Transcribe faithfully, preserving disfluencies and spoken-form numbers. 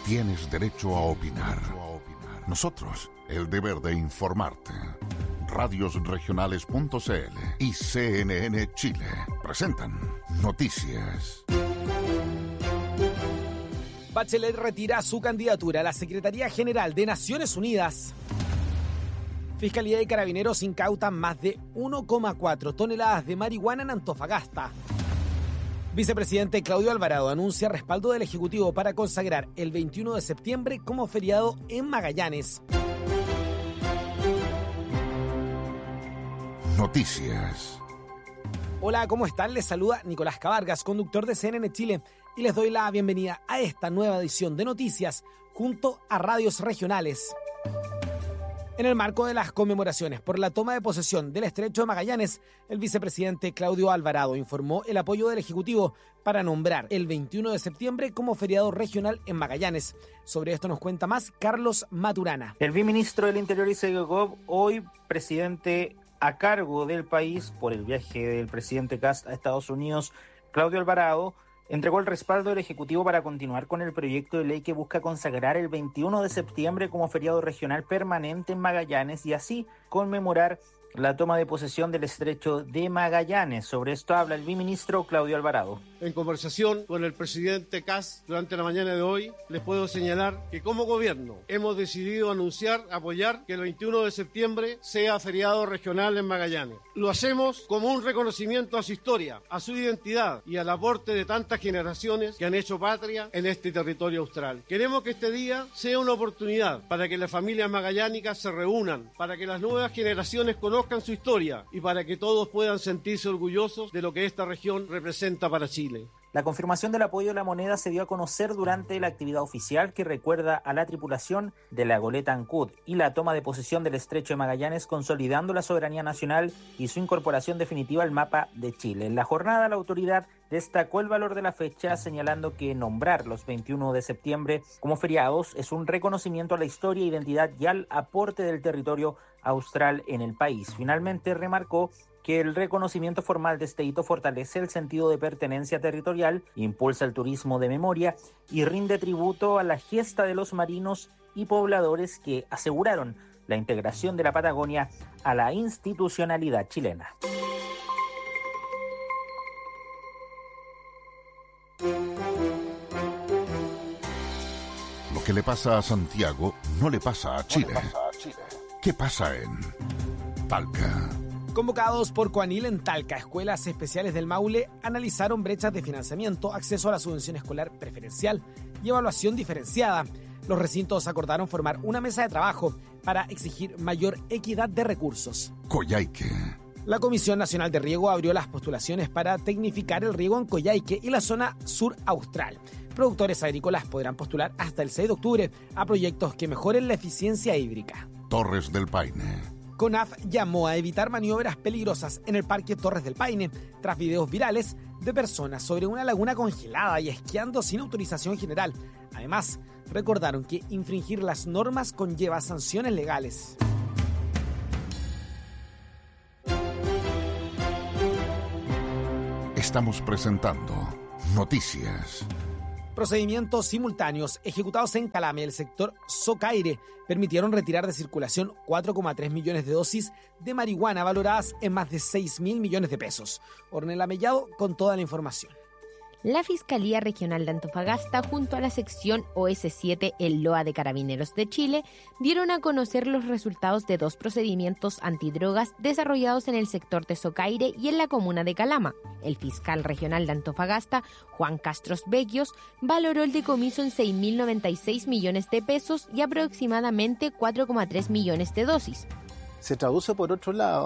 tienes derecho a opinar. Nosotros, el deber de informarte. Radios Regionales punto c l y C N N Chile presentan Noticias. Bachelet retira su candidatura a la Secretaría General de Naciones Unidas. Fiscalía y Carabineros incautan más de uno coma cuatro toneladas de marihuana en Antofagasta. Vicepresidente Claudio Alvarado anuncia respaldo del Ejecutivo para consagrar el veintiuno de septiembre como feriado en Magallanes. Noticias. Hola, ¿cómo están? Les saluda Nicolás Cavargas, conductor de C N N Chile, y les doy la bienvenida a esta nueva edición de Noticias junto a Radios Regionales. En el marco de las conmemoraciones por la toma de posesión del Estrecho de Magallanes, el vicepresidente Claudio Alvarado informó el apoyo del Ejecutivo para nombrar el veintiuno de septiembre como feriado regional en Magallanes. Sobre esto nos cuenta más Carlos Maturana. El viceministro del Interior y Segov, hoy presidente a cargo del país por el viaje del presidente Kast a Estados Unidos, Claudio Alvarado, entregó el respaldo del Ejecutivo para continuar con el proyecto de ley que busca consagrar el veintiuno de septiembre como feriado regional permanente en Magallanes y así conmemorar la toma de posesión del Estrecho de Magallanes. Sobre esto habla el viceministro Claudio Alvarado. En conversación con el presidente Kast durante la mañana de hoy, les puedo señalar que como gobierno hemos decidido anunciar, apoyar que el veintiuno de septiembre sea feriado regional en Magallanes. Lo hacemos como un reconocimiento a su historia, a su identidad y al aporte de tantas generaciones que han hecho patria en este territorio austral. Queremos que este día sea una oportunidad para que las familias magallánicas se reúnan, para que las nuevas generaciones conozcan su historia y para que todos puedan sentirse orgullosos de lo que esta región representa para Chile. La confirmación del apoyo a la moneda se dio a conocer durante la actividad oficial que recuerda a la tripulación de la goleta Ancud y la toma de posesión del Estrecho de Magallanes, consolidando la soberanía nacional y su incorporación definitiva al mapa de Chile. En la jornada, la autoridad destacó el valor de la fecha, señalando que nombrar los veintiuno de septiembre como feriados es un reconocimiento a la historia, identidad y al aporte del territorio austral en el país. Finalmente, remarcó que el reconocimiento formal de este hito fortalece el sentido de pertenencia territorial, impulsa el turismo de memoria y rinde tributo a la gesta de los marinos y pobladores que aseguraron la integración de la Patagonia a la institucionalidad chilena. Lo que le pasa a Santiago no le pasa a Chile. No le pasa a Chile. ¿Qué pasa en Talca? Convocados por Coanil en Talca, escuelas especiales del Maule analizaron brechas de financiamiento, acceso a la subvención escolar preferencial y evaluación diferenciada. Los recintos acordaron formar una mesa de trabajo para exigir mayor equidad de recursos. Coyhaique. La Comisión Nacional de Riego abrió las postulaciones para tecnificar el riego en Coyhaique y la zona sur austral. Productores agrícolas podrán postular hasta el seis de octubre a proyectos que mejoren la eficiencia hídrica. Torres del Paine. CONAF llamó a evitar maniobras peligrosas en el Parque Torres del Paine tras videos virales de personas sobre una laguna congelada y esquiando sin autorización general. Además, recordaron que infringir las normas conlleva sanciones legales. Estamos presentando Noticias. Procedimientos simultáneos ejecutados en Calame, el sector Socaire, permitieron retirar de circulación cuatro coma tres millones de dosis de marihuana valoradas en más de seis mil millones de pesos. Ornella Mellado con toda la información. La Fiscalía Regional de Antofagasta, junto a la sección O S siete, el L O A de Carabineros de Chile, dieron a conocer los resultados de dos procedimientos antidrogas desarrollados en el sector de Socaire y en la comuna de Calama. El fiscal regional de Antofagasta, Juan Castros Becchios, valoró el decomiso en seis mil noventa y seis millones de pesos y aproximadamente cuatro coma tres millones de dosis. Se traduce, por otro lado,